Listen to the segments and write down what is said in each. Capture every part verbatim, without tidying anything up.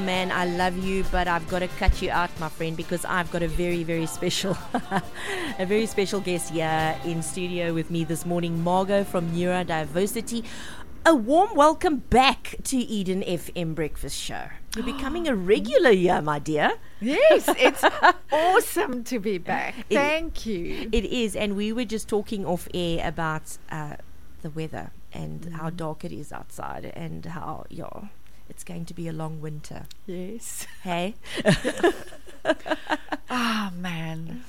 Man, I love you, but I've got to cut you out, my friend, because I've got a very, very special, a very special guest here in studio with me this morning, Margot from Neurodiversity. A warm welcome back to Eden F M Breakfast Show. You're becoming a regular here, my dear. Yes, it's awesome to be back. Thank it, you. It is, and we were just talking off air about uh, the weather and mm. how dark it is outside, and how, yeah, it's going to be a long winter. Yes. Hey? Oh, man.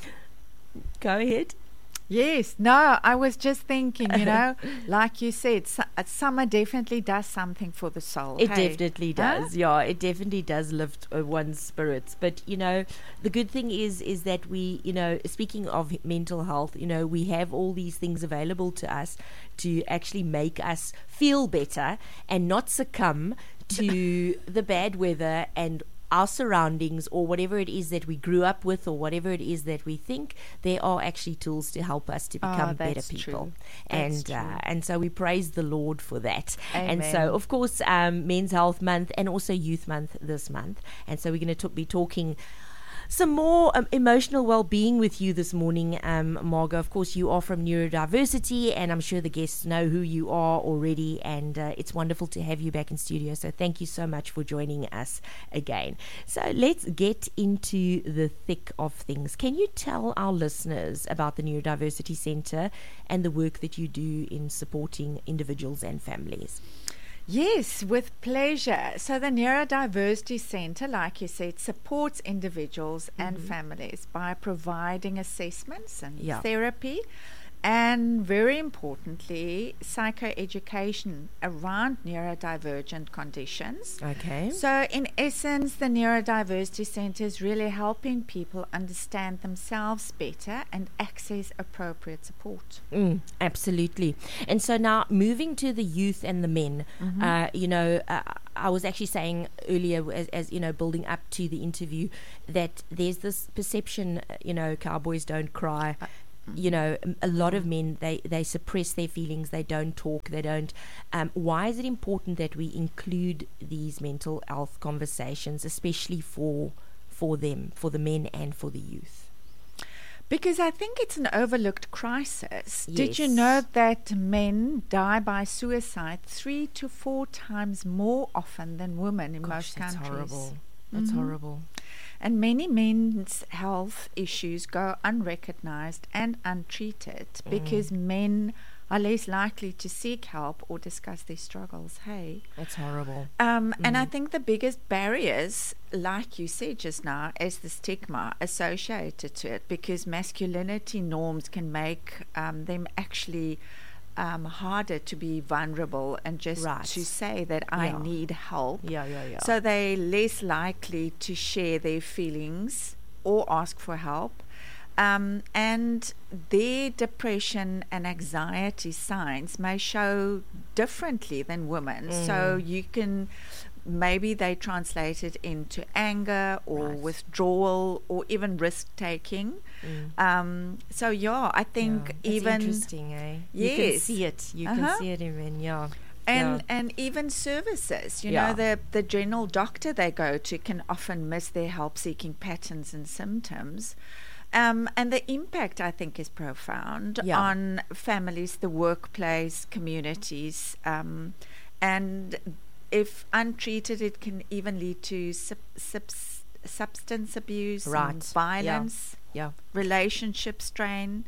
Go ahead. Yes. No, I was just thinking, you know, like you said, su- uh, summer definitely does something for the soul. It hey? definitely does. Huh? Yeah, it definitely does lift uh, one's spirits. But, you know, the good thing is, is that we, you know, speaking of mental health, you know, we have all these things available to us to actually make us feel better and not succumb to the bad weather and our surroundings, or whatever it is that we grew up with, or whatever it is that we think. There are actually tools to help us to become oh, better people. True. And uh, and so we praise the Lord for that. Amen. And so, of course, um, Men's Health Month and also Youth Month this month. And so we're going to be talking some more um, emotional well-being with you this morning, um, Margot. Of course, you are from Neurodiversity, and I'm sure the guests know who you are already, and uh, it's wonderful to have you back in studio. So thank you so much for joining us again. So let's get into the thick of things. Can you tell our listeners about the Neurodiversity Centre and the work that you do in supporting individuals and families? Yes, with pleasure. So the Neurodiversity Centre, like you said, supports individuals mm-hmm. and families by providing assessments and yeah. therapy, and very importantly, psychoeducation around neurodivergent conditions. Okay. So in essence, the Neurodiversity Centre is really helping people understand themselves better and access appropriate support. Mm, absolutely. And so now moving to the youth and the men, mm-hmm. uh, you know, uh, I was actually saying earlier, as, as you know, building up to the interview, that there's this perception, you know, cowboys don't cry. Uh, You know, a lot of men, they, they suppress their feelings, they don't talk, they don't. Um, why is it important that we include these mental health conversations, especially for for them, for the men and for the youth? Because I think it's an overlooked crisis. Yes. Did you know that men die by suicide three to four times more often than women in Gosh, most that's countries? Horrible. That's mm-hmm. horrible. And many men's health issues go unrecognized and untreated mm. because men are less likely to seek help or discuss their struggles. Hey, that's horrible. Um, mm. And I think the biggest barriers, like you said just now, is the stigma associated to it, because masculinity norms can make um, them actually Um, harder to be vulnerable and just right. to say that I yeah. need help. Yeah, yeah, yeah. So they're less likely to share their feelings or ask for help. Um, and their depression and anxiety signs may show differently than women. Mm. So you can, maybe they translate it into anger or right. withdrawal or even risk-taking. Mm. Um, so yeah, I think yeah, even interesting, eh? Yes, you can see it. You uh-huh. can see it in men, yeah. And yeah. and even services, you yeah. know, the the general doctor they go to can often miss their help-seeking patterns and symptoms. Um, and the impact, I think, is profound yeah. on families, the workplace, communities, um, and if untreated, it can even lead to sub- sub- substance abuse, right. and violence, yeah. Yeah. relationship strain.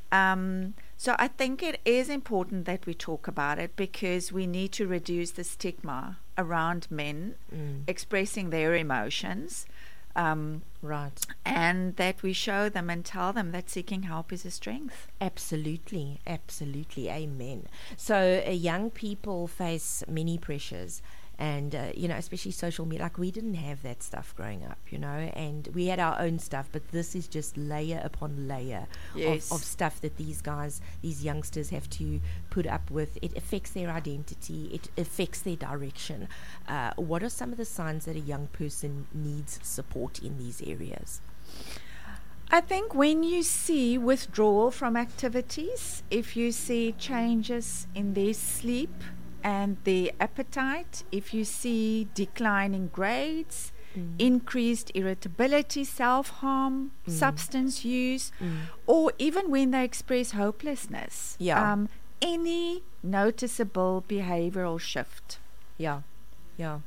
Um, so I think it is important that we talk about it, because we need to reduce the stigma around men mm. expressing their emotions. Um, right. And that we show them and tell them that seeking help is a strength. Absolutely. Absolutely. Amen. So uh, young people face many pressures. And, uh, you know, especially social media, like we didn't have that stuff growing up, you know, and we had our own stuff, but this is just layer upon layer yes. of, of stuff that these guys, these youngsters have to put up with. It affects their identity. It affects their direction. Uh, what are some of the signs that a young person needs support in these areas? I think when you see withdrawal from activities, if you see changes in their sleep, and their appetite, if you see declining grades, Mm. increased irritability, self-harm, Mm. substance use, Mm. or even when they express hopelessness, Yeah. um, any noticeable behavioral shift. Yeah, yeah.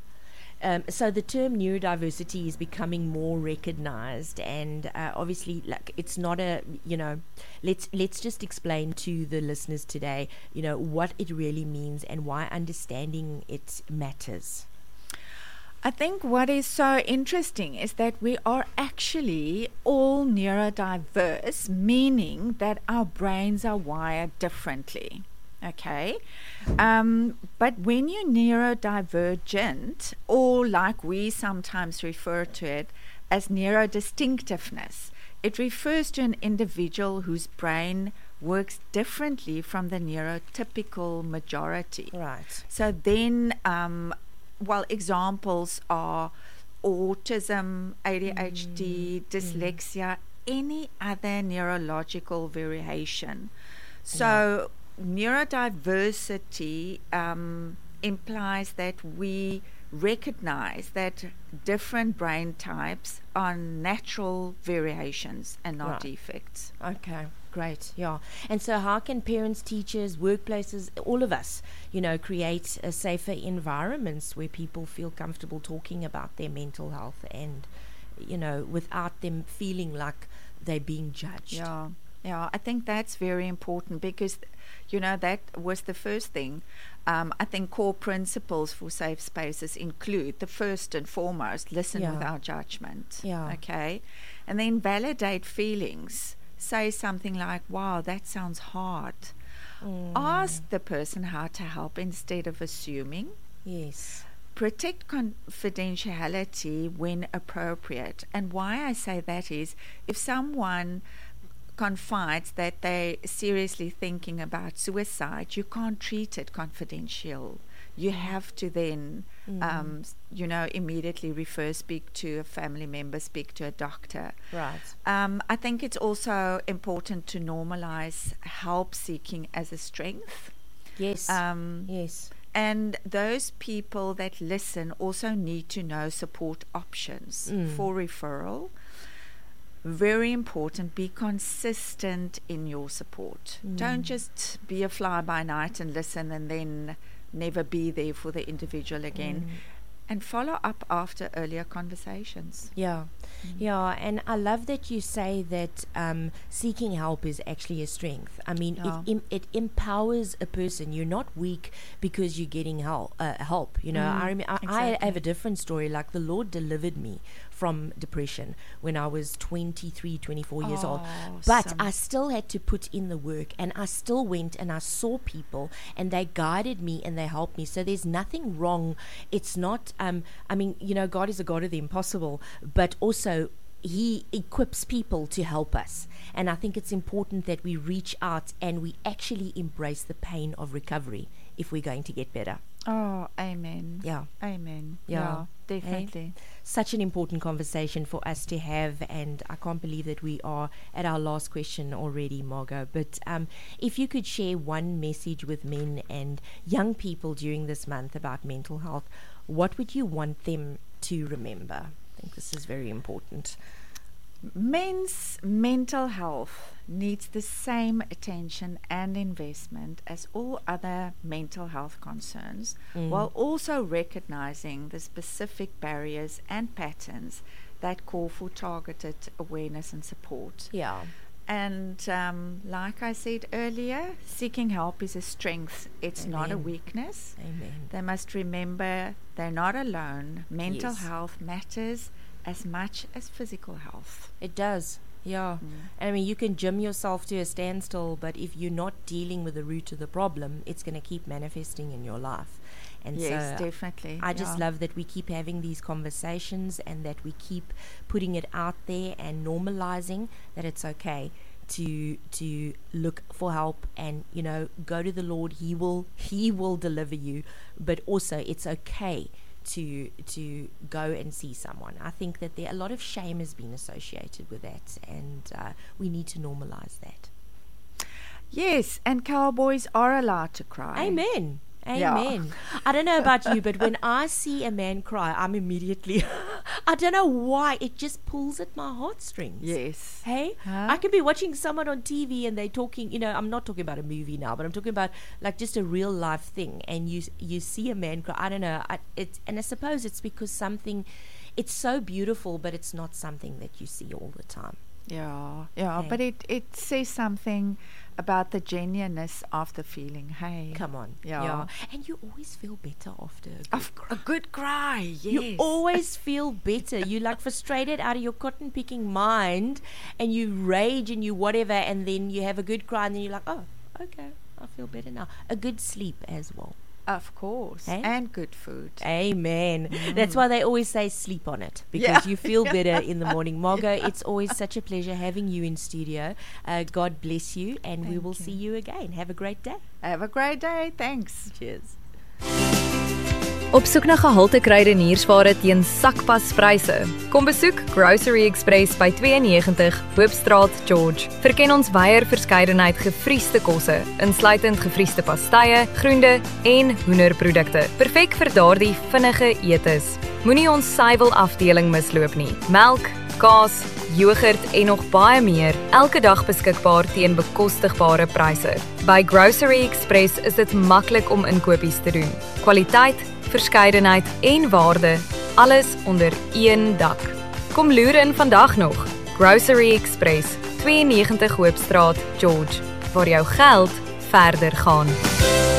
Um, so the term neurodiversity is becoming more recognized, and uh, obviously, like, it's not a, you know, let's let's just explain to the listeners today, you know, what it really means and why understanding it matters. I think what is so interesting is that we are actually all neurodiverse, meaning that our brains are wired differently. Okay. Um, but when you're neurodivergent, or like we sometimes refer to it as neurodistinctiveness, it refers to an individual whose brain works differently from the neurotypical majority. Right. So then, um, well, examples are autism, A D H D, Mm. dyslexia, any other neurological variation. So neurodiversity um, implies that we recognize that different brain types are natural variations and not Right. defects. Okay, great. Yeah. And so how can parents, teachers, workplaces, all of us, you know, create a safer environments where people feel comfortable talking about their mental health and, you know, without them feeling like they're being judged? Yeah, yeah, I think that's very important because, you know, that was the first thing. Um, I think core principles for safe spaces include the first and foremost, listen Yeah. without judgment. Yeah. Okay. And then validate feelings. Say something like, wow, that sounds hard. Mm. Ask the person how to help instead of assuming. Yes. Protect confidentiality when appropriate. And why I say that is if someone confides that they're seriously thinking about suicide, you can't treat it confidential. You have to then, Mm. um, s- you know, immediately refer, speak to a family member, speak to a doctor. Right. Um, I think it's also important to normalize help seeking as a strength. Yes. Um, yes. and those people that listen also need to know support options Mm. for referral. Very important, be consistent in your support. Mm. Don't just be a fly by night and listen and then never be there for the individual again. Mm. And follow up after earlier conversations. Yeah, Mm. yeah, and I love that you say that um, seeking help is actually a strength. I mean, Yeah. it, im- it empowers a person. You're not weak because you're getting help. Uh, help, you know. Mm, I, rem- I, I exactly. have a different story. Like the Lord delivered me from depression when I was twenty-three, twenty-four years old. Oh, But some- I still had to put in the work, and I still went and I saw people, and they guided me and they helped me. So there's nothing wrong. It's not. Um, I mean, you know, God is a God of the impossible, but also He equips people to help us. And I think it's important that we reach out and we actually embrace the pain of recovery if we're going to get better. Oh, amen. Yeah. Amen. Yeah. Yeah, definitely. Such an important conversation for us to have, and I can't believe that we are at our last question already, Margot. But um, if you could share one message with men and young people during this month about mental health, what would you want them to remember? I think this is very important. Men's mental health needs the same attention and investment as all other mental health concerns, Mm. while also recognizing the specific barriers and patterns that call for targeted awareness and support. Yeah. And um, like I said earlier, seeking help is a strength, it's not a Amen. weakness. Amen. They must remember they're not alone. Mental Yes. health matters as much as physical health. It does. Yeah. I mean, you can gym yourself to a standstill, but if you're not dealing with the root of the problem, it's going to keep manifesting in your life. And Yes, so definitely. I just yeah. love that we keep having these conversations and that we keep putting it out there and normalizing that it's okay to to look for help and, you know, go to the Lord. He will he will deliver you, but also it's okay to to go and see someone. I think that there a lot of shame has been associated with that, and uh, we need to normalize that. Yes, and cowboys are allowed to cry. Amen. Amen. I don't know about you, but when I see a man cry, I'm immediately, I don't know why, it just pulls at my heartstrings. Yes. Hey? Huh? I could be watching someone on T V and they're talking, you know, I'm not talking about a movie now, but I'm talking about like just a real life thing. And you you see a man cry, I don't know, I, it's, and I suppose it's because something, it's so beautiful, but it's not something that you see all the time. Yeah, yeah, Hey. but it, it says something about the genuineness of the feeling. Hey, Come on. Yeah. And you always feel better after a good Of, a good cry, yes. You always feel better. You like frustrated out of your cotton picking mind and you rage and you whatever, and then you have a good cry and then you're like, oh, okay, I feel better now. A good sleep as well. Of course, Hey? and good food. Amen. Mm. That's why they always say sleep on it, because Yeah. you feel better in the morning. Margot, yeah. It's always such a pleasure having you in studio. Uh, God bless you, and Thank we will you. see you again. Have a great day. Have a great day. Thanks. Cheers. Op soek na gehalte kruideniersware teen sakpaspryse. Kom besoek Grocery Express by twee negentig Hoopstraat, George. Verken ons wyeer verskeidenheid gefriesde kosse, insluitend gefriesde pastye, groente en hoenderprodukte. Perfek vir daardie vinnige etes. Moenie ons suiwel afdeling misloop nie. Melk, kaas, yoghurt en nog baie meer, elke dag beskikbaar teen bekostigbare pryse. By Grocery Express is dit maklik om inkopies te doen. Kwaliteit, verskeidenheid en waarde, alles onder een dak. Kom loer in vandag nog. Grocery Express, twee negentig Hoopstraat, George, waar jou geld verder gaan.